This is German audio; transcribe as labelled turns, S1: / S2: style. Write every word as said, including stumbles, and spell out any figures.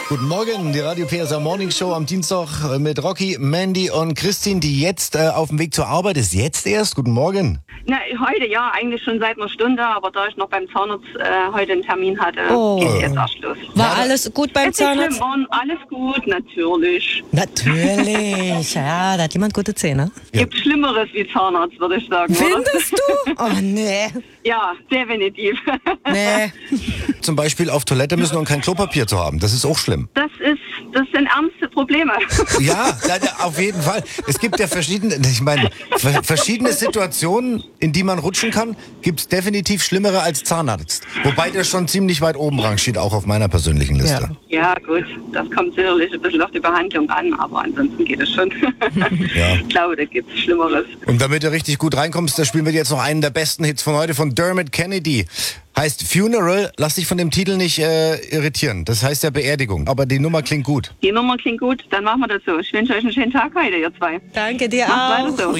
S1: Guten Morgen, die Radio P S A Morning Show am Dienstag mit Rocky, Mandy und Christine, die jetzt äh, auf dem Weg zur Arbeit ist. Jetzt erst? Guten Morgen.
S2: Na, heute ja, eigentlich schon seit einer Stunde, aber da ich noch beim Zahnarzt äh, heute einen Termin hatte,
S3: Oh.
S2: geht's jetzt erst los.
S3: War alles gut beim
S2: Ist nicht schlimm,
S3: Zahnarzt?
S2: Mann, alles gut, natürlich.
S3: Natürlich. Ja, da hat jemand gute Zähne.
S1: Ja.
S2: Gibt Schlimmeres wie Zahnarzt, würde ich sagen, oder?
S3: Findest du? Oh, nee.
S2: Ja, definitiv.
S3: Nee.
S1: Zum Beispiel auf Toilette müssen und kein Klopapier zu haben. Das ist auch schlimm.
S2: Das ist, das sind ernste Probleme.
S1: Ja, ja, auf jeden Fall. Es gibt ja verschiedene, ich meine, ver- verschiedene Situationen, in die man rutschen kann, gibt es definitiv schlimmere als Zahnarzt. Wobei der schon ziemlich weit oben rangiert, auch auf meiner persönlichen Liste.
S2: Ja, gut, das kommt sicherlich ein bisschen auf die Behandlung an, aber ansonsten geht es schon.
S1: Ja.
S2: Ich glaube, da gibt es Schlimmeres.
S1: Und damit du richtig gut reinkommst, da spielen wir jetzt noch einen der besten Hits von heute von Dermot Kennedy. Heißt Funeral, lass dich von dem Titel nicht äh, irritieren. Das heißt ja Beerdigung, aber die Nummer klingt gut.
S2: Die Nummer klingt gut, dann machen wir das so. Ich wünsche euch einen schönen Tag heute, ihr zwei.
S3: Danke dir
S2: Macht
S3: auch.
S2: weiter so.